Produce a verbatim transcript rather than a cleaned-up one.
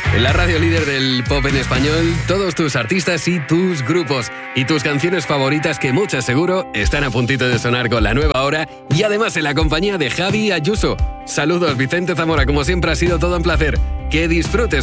En la radio líder del pop en español, todos tus artistas y tus grupos. Y tus canciones favoritas que muchas seguro están a puntito de sonar con la nueva hora. Y además en la compañía de Javi Ayuso. Saludos, Vicente Zamora. Como siempre ha sido todo un placer. Que disfrutes